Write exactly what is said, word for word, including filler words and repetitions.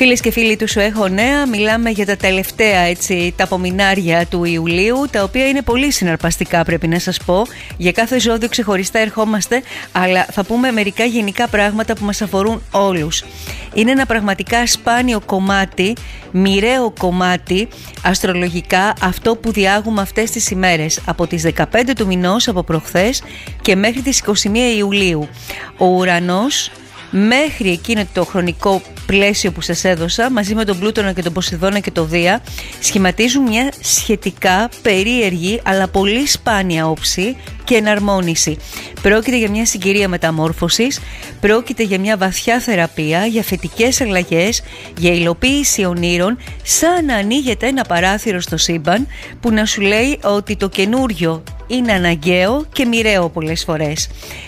Φίλες και φίλοι του Σου Έχω Νέα, μιλάμε για τα τελευταία έτσι, τα απομεινάρια του Ιουλίου, τα οποία είναι πολύ συναρπαστικά, πρέπει να σας πω. Για κάθε ζώδιο ξεχωριστά ερχόμαστε, αλλά θα πούμε μερικά γενικά πράγματα που μας αφορούν όλους. Είναι ένα πραγματικά σπάνιο κομμάτι, μοιραίο κομμάτι, αστρολογικά, αυτό που διάγουμε αυτές τις ημέρες, από τις δεκαπέντε του μηνός, από προχθές, και μέχρι τις είκοσι μία Ιουλίου. Ο ουρανός, μέχρι εκείνο το χρονικό πλαίσιο που σας έδωσα, μαζί με τον Πλούτονα και τον Ποσειδώνα και το Δία, σχηματίζουν μια σχετικά περίεργη αλλά πολύ σπάνια όψη και εναρμόνιση. Πρόκειται για μια συγκυρία μεταμόρφωσης, πρόκειται για μια βαθιά θεραπεία, για φετικές αλλαγές, για υλοποίηση ονείρων, σαν να ανοίγεται ένα παράθυρο στο σύμπαν που να σου λέει ότι το καινούριο είναι αναγκαίο και μοιραίο πολλές φορές.